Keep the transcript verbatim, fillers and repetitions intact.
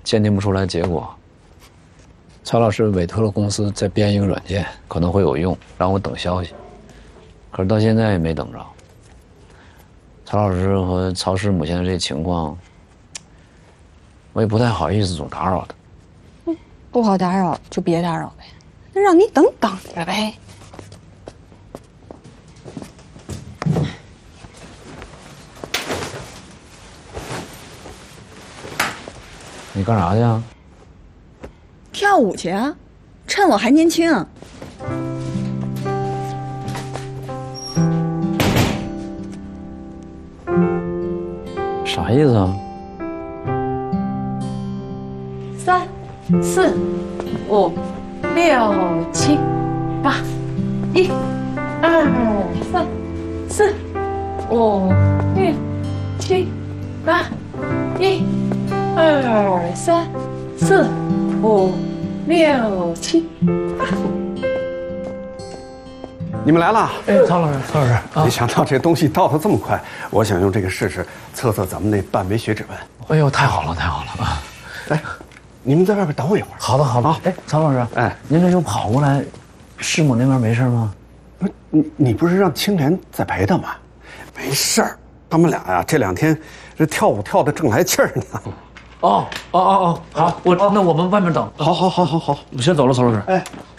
鉴定不出来结果。曹老师委托了公司再编一个软件，可能会有用，让我等消息。可是到现在也没等着。曹老师和曹师母现在这情况，我也不太好意思总打扰他。 嗯，不好打扰就别打扰呗，那让你等等着呗。 你干啥去啊？ 跳舞去啊，趁我还年轻。 啥意思啊？ 三、四、五、六、七、八，一、二、三、四、五、六、七、八，一、二、三、四、五、六、七、八。 你们来了！ 哎，曹老师，曹老师， 没想到这东西到的这么快，我想用这个试试，测测咱们那半枚血指纹。 哎呦，太好了，太好了啊！ 哎，你们在外边等我一会儿。 好的，好的。 啊， 哎，曹老师， 哎， 您这就跑过来，师母那边没事吗？ 不是你，你不是让青莲在陪他吗？没事儿，他们俩呀，这两天这跳舞跳的正来气儿呢。 哦哦哦哦，好，我那我们外面等。 好，好，好，好，好， 我先走了，曹老师。 哎。